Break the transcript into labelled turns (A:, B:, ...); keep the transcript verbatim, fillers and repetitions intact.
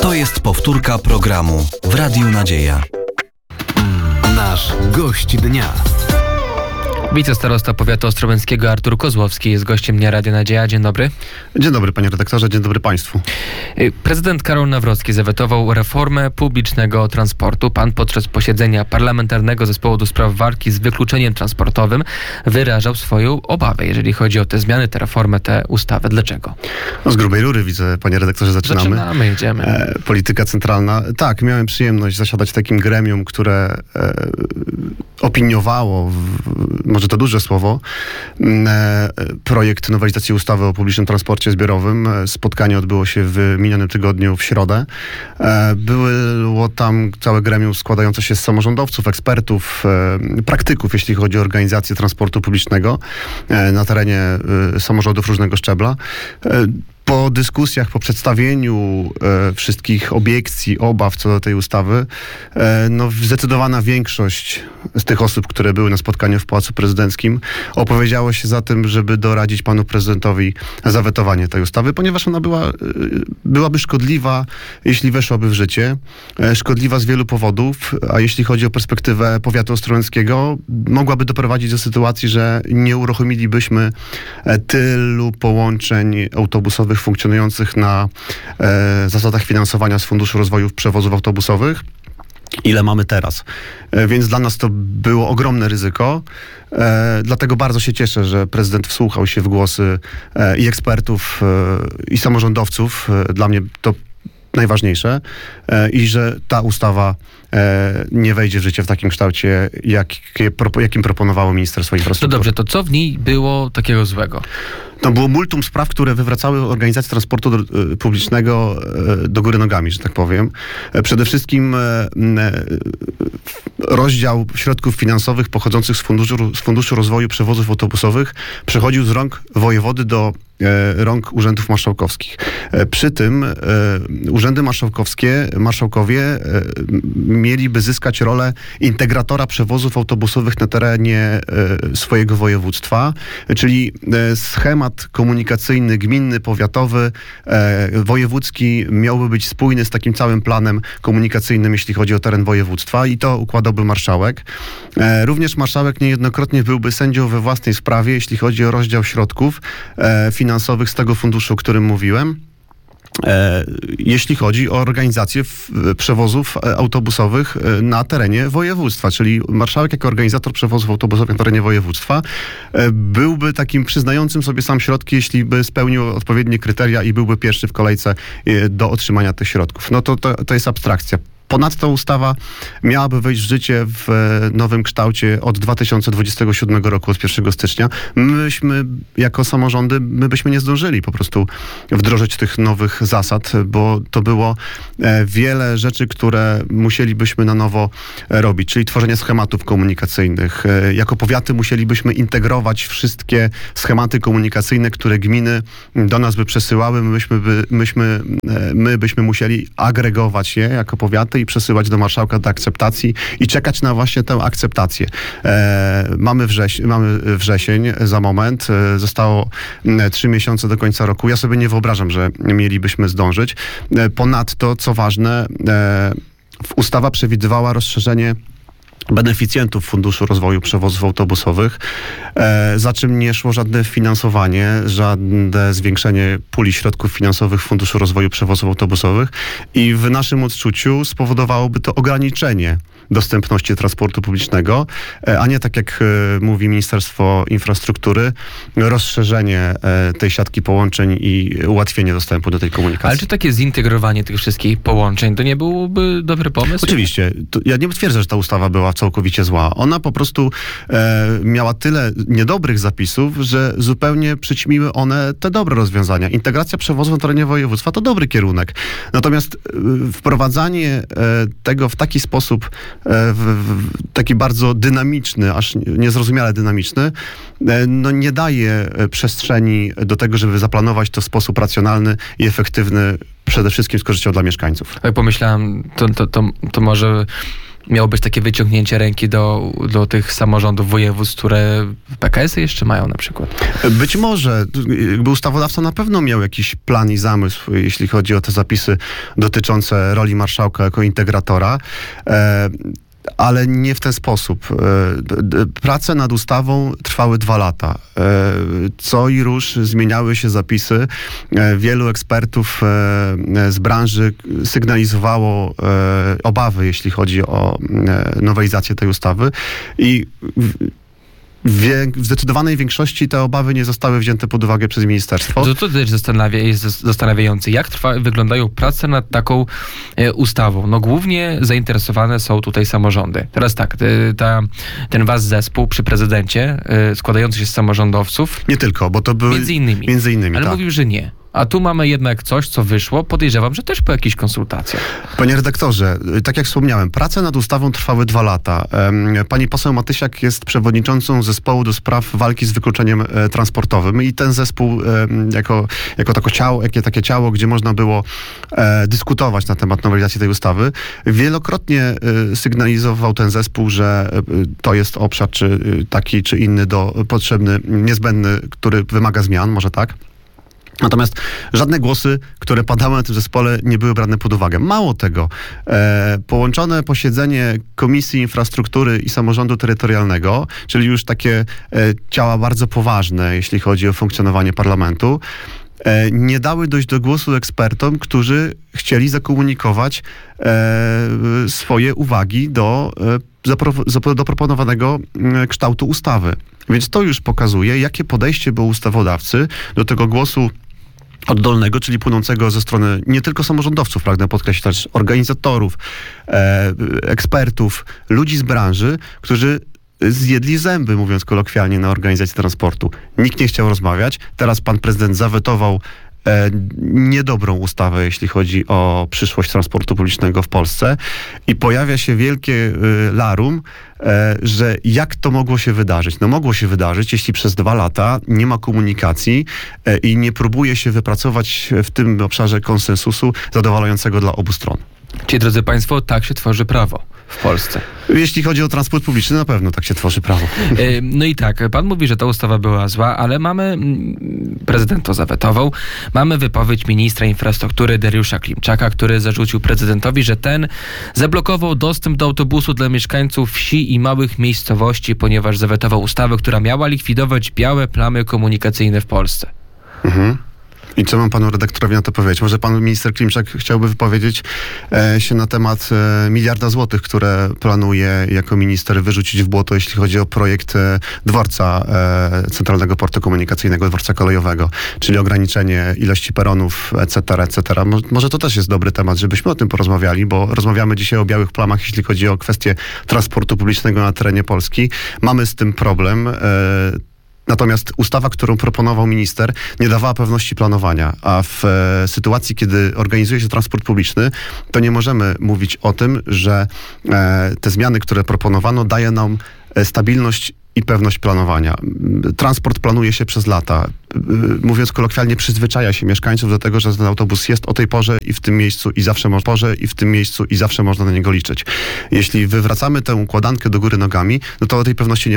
A: To jest powtórka programu w Radiu Nadzieja. Nasz gość dnia.
B: Wicestarosta powiatu ostrołęckiego Artur Kozłowski jest gościem Dnia Radia Nadzieja. Dzień dobry.
C: Dzień dobry, panie redaktorze, dzień dobry państwu.
B: Prezydent Karol Nawrocki zawetował reformę publicznego transportu. Pan podczas posiedzenia Parlamentarnego Zespołu do Spraw Walki z Wykluczeniem Transportowym wyrażał swoją obawę, jeżeli chodzi o te zmiany, tę reformę, tę ustawę. Dlaczego?
C: No z grubej rury widzę, panie redaktorze, zaczynamy.
B: Zaczynamy, jedziemy.
C: E, polityka centralna. Tak, miałem przyjemność zasiadać w takim gremium, które e, opiniowało, w, może to duże słowo, e, projekt nowelizacji ustawy o publicznym transporcie zbiorowym. Spotkanie odbyło się w minionym tygodniu w środę. E, było tam całe gremium składające się z samorządowców, ekspertów, e, praktyków, jeśli chodzi o organizację transportu publicznego e, na terenie e, samorządów różnego szczebla. E, Po dyskusjach, po przedstawieniu e, wszystkich obiekcji, obaw co do tej ustawy, e, no zdecydowana większość z tych osób, które były na spotkaniu w Pałacu Prezydenckim, opowiedziało się za tym, żeby doradzić panu prezydentowi zawetowanie tej ustawy, ponieważ ona była, e, byłaby szkodliwa, jeśli weszłaby w życie. E, szkodliwa z wielu powodów, a jeśli chodzi o perspektywę powiatu ostrołęckiego, mogłaby doprowadzić do sytuacji, że nie uruchomilibyśmy e, tylu połączeń autobusowych funkcjonujących na e, zasadach finansowania z Funduszu Rozwoju Przewozów Autobusowych, ile mamy teraz. E, więc dla nas to było ogromne ryzyko. E, dlatego bardzo się cieszę, że prezydent wsłuchał się w głosy e, i ekspertów, e, i samorządowców. E, dla mnie to najważniejsze e, i że ta ustawa e, nie wejdzie w życie w takim kształcie, jakie, pro, jakim proponowało Ministerstwo Infrastruktury.
B: To dobrze, to co w niej było takiego złego?
C: To było multum spraw, które wywracały organizację transportu do, y, publicznego y, do góry nogami, że tak powiem. E, przede wszystkim y, y, rozdział środków finansowych pochodzących z funduszu, z funduszu Rozwoju Przewozów Autobusowych przechodził z rąk wojewody do e, rąk urzędów marszałkowskich. E, przy tym e, urzędy marszałkowskie, marszałkowie e, mieliby zyskać rolę integratora przewozów autobusowych na terenie e, swojego województwa, czyli e, schemat komunikacyjny, gminny, powiatowy, e, wojewódzki miałby być spójny z takim całym planem komunikacyjnym, jeśli chodzi o teren województwa, i to układałby marszałek. E, również marszałek niejednokrotnie byłby sędzią we własnej sprawie, jeśli chodzi o rozdział środków e, finansowych z tego funduszu, o którym mówiłem. E, jeśli chodzi o organizację w, przewozów autobusowych na terenie województwa, czyli marszałek jako organizator przewozów autobusowych na terenie województwa e, byłby takim przyznającym sobie sam środki, jeśli by spełnił odpowiednie kryteria i byłby pierwszy w kolejce e, do otrzymania tych środków. No to, to, to jest abstrakcja. Ponadto ustawa miałaby wejść w życie w nowym kształcie od dwa tysiące dwudziestego siódmego roku, od pierwszego stycznia. Myśmy jako samorządy, my byśmy nie zdążyli po prostu wdrożyć tych nowych zasad, bo to było wiele rzeczy, które musielibyśmy na nowo robić, czyli tworzenie schematów komunikacyjnych. Jako powiaty musielibyśmy integrować wszystkie schematy komunikacyjne, które gminy do nas by przesyłały. Myśmy, by, myśmy, my byśmy musieli agregować je jako powiaty i przesyłać do marszałka do akceptacji i czekać na właśnie tę akceptację. E, mamy, wrześ, mamy wrzesień za moment. E, zostało trzy miesiące do końca roku. Ja sobie nie wyobrażam, że mielibyśmy zdążyć. E, ponadto, co ważne, e, ustawa przewidywała rozszerzenie beneficjentów Funduszu Rozwoju Przewozów Autobusowych, e, za czym nie szło żadne finansowanie, żadne zwiększenie puli środków finansowych Funduszu Rozwoju Przewozów Autobusowych i w naszym odczuciu spowodowałoby to ograniczenie dostępności transportu publicznego, e, a nie tak jak e, mówi Ministerstwo Infrastruktury, rozszerzenie e, tej siatki połączeń i ułatwienie dostępu do tej komunikacji.
B: Ale czy takie zintegrowanie tych wszystkich połączeń to nie byłby dobry pomysł?
C: Oczywiście. To ja nie twierdzę, że ta ustawa była całkowicie zła. Ona po prostu e, miała tyle niedobrych zapisów, że zupełnie przyćmiły one te dobre rozwiązania. Integracja przewozów na terenie województwa to dobry kierunek. Natomiast e, wprowadzanie e, tego w taki sposób, e, w, w, taki bardzo dynamiczny, aż niezrozumiale dynamiczny, e, no nie daje przestrzeni do tego, żeby zaplanować to w sposób racjonalny i efektywny, przede wszystkim z korzyścią dla mieszkańców.
B: Jak pomyślałem, to, to, to, to może Miało być takie wyciągnięcie ręki do, do tych samorządów województw, które P K S-y jeszcze mają na przykład.
C: Być może. Jakby ustawodawca na pewno miał jakiś plan i zamysł, jeśli chodzi o te zapisy dotyczące roli marszałka jako integratora. E, ale nie w ten sposób. Prace nad ustawą trwały dwa lata. Co i róż zmieniały się zapisy. Wielu ekspertów z branży sygnalizowało obawy, jeśli chodzi o nowelizację tej ustawy i w zdecydowanej większości te obawy nie zostały wzięte pod uwagę przez ministerstwo.
B: To, to też zastanawia, jest zastanawiające. Jak trwa, wyglądają prace nad taką e, ustawą? No głównie zainteresowane są tutaj samorządy. Teraz tak, te, ta, ten wasz zespół przy prezydencie e, składający się z samorządowców.
C: Nie tylko, bo to były...
B: Między innymi.
C: Między innymi,
B: Ale
C: tak.
B: mówił, że nie. A tu mamy jednak coś, co wyszło. Podejrzewam, że też po jakichś konsultacjach.
C: Panie redaktorze, tak jak wspomniałem, prace nad ustawą trwały dwa lata. Pani poseł Matysiak jest przewodniczącą zespołu do spraw walki z wykluczeniem transportowym i ten zespół jako, jako tako ciało, jakie takie ciało, gdzie można było e, dyskutować na temat nowelizacji tej ustawy, wielokrotnie e, sygnalizował ten zespół, że e, to jest obszar czy taki, czy inny do potrzebny, niezbędny, który wymaga zmian, może tak? Natomiast żadne głosy, które padały na tym zespole, nie były brane pod uwagę. Mało tego, e, połączone posiedzenie Komisji Infrastruktury i Samorządu Terytorialnego, czyli już takie e, ciała bardzo poważne, jeśli chodzi o funkcjonowanie parlamentu, e, nie dały dojść do głosu ekspertom, którzy chcieli zakomunikować e, swoje uwagi do e, zapro, do proponowanego e, kształtu ustawy. Więc to już pokazuje, jakie podejście było ustawodawcy do tego głosu oddolnego, czyli płynącego ze strony nie tylko samorządowców, pragnę podkreślić, też organizatorów, e, ekspertów, ludzi z branży, którzy zjedli zęby, mówiąc kolokwialnie, na organizację transportu. Nikt nie chciał rozmawiać. Teraz pan prezydent zawetował e, niedobrą ustawę, jeśli chodzi o przyszłość transportu publicznego w Polsce i pojawia się wielkie e, larum, e, że jak to mogło się wydarzyć? No mogło się wydarzyć, jeśli przez dwa lata nie ma komunikacji e, i nie próbuje się wypracować w tym obszarze konsensusu zadowalającego dla obu stron.
B: Czyli, drodzy państwo, tak się tworzy prawo w Polsce.
C: Jeśli chodzi o transport publiczny, na pewno tak się tworzy prawo.
B: No i tak, pan mówi, że ta ustawa była zła, ale mamy, prezydent to zawetował, mamy wypowiedź ministra infrastruktury Dariusza Klimczaka, który zarzucił prezydentowi, że ten zablokował dostęp do autobusu dla mieszkańców wsi i małych miejscowości, ponieważ zawetował ustawę, która miała likwidować białe plamy komunikacyjne w Polsce.
C: Mhm. I co mam panu redaktorowi na to powiedzieć? Może pan minister Klimczak chciałby wypowiedzieć e, się na temat e, miliarda złotych, które planuje jako minister wyrzucić w błoto, jeśli chodzi o projekt e, dworca e, Centralnego Portu Komunikacyjnego, dworca kolejowego, czyli ograniczenie ilości peronów, et cetera, et cetera. Mo- może to też jest dobry temat, żebyśmy o tym porozmawiali, bo rozmawiamy dzisiaj o białych plamach, jeśli chodzi o kwestię transportu publicznego na terenie Polski. Mamy z tym problem. E, Natomiast ustawa, którą proponował minister, nie dawała pewności planowania, a w e, sytuacji, kiedy organizuje się transport publiczny, to nie możemy mówić o tym, że e, te zmiany, które proponowano, daje nam e, stabilność i pewność planowania. Transport planuje się przez lata. Mówiąc kolokwialnie, przyzwyczaja się mieszkańców do tego, że ten autobus jest o tej porze i w tym miejscu i zawsze mo- porze i w tym miejscu i zawsze można na niego liczyć. Jeśli wywracamy tę układankę do góry nogami, no to o tej pewności nie